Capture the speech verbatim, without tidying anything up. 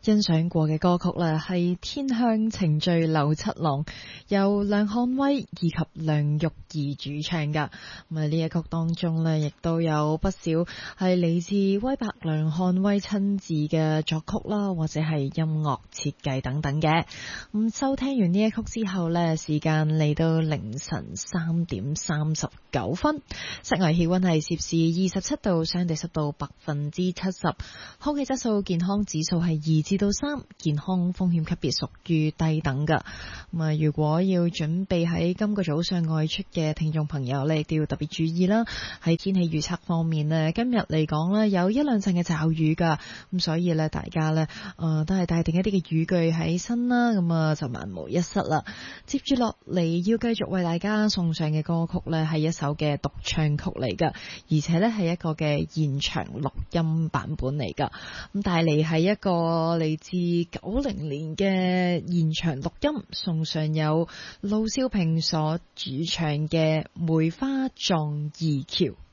欣賞過嘅歌曲呢，係《天香情醉柳七郎》，由梁漢威以及梁玉儀主唱噶。咁啊，呢一曲當中呢，亦都有不少係嚟自威伯梁漢威親自嘅作曲啦，或者係音樂設計等等嘅。咁收聽完呢一曲之後呢，時間嚟到凌晨三點三十九分，室外氣溫係攝氏二十七度，相對濕度百分之七十，空氣質素健康指數係二至到三，健康風險級別屬於低等噶。咁啊，如果要準備喺今個早上外出嘅聽眾朋友，你亦都要特別注意啦。喺天氣預測方面呢，今日嚟講呢，有一兩陣嘅驟雨噶，咁所以呢，大家呢誒、呃、都係帶定一啲嘅雨具喺身啦，咁啊就萬無一失啦。接住落嚟要繼續為大家送上嘅歌曲呢，係一首嘅獨唱曲嚟噶，而且呢係一個嘅現場錄音版本嚟噶。咁帶嚟係一個嚟自九零年嘅現場錄音，送上有盧少平所主唱嘅《梅花撞二橋》。